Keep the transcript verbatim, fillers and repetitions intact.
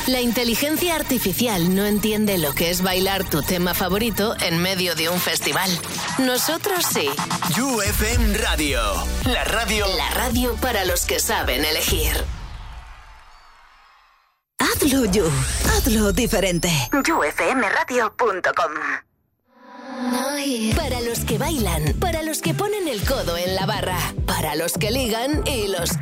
La inteligencia artificial no entiende lo que es bailar tu tema favorito en medio de un festival. Nosotros sí. You F M Radio. La radio. La radio para los que saben elegir. Hazlo You. Hazlo diferente. you f m radio punto com. Para los que bailan, para los que ponen el codo en la barra, para los que ligan y los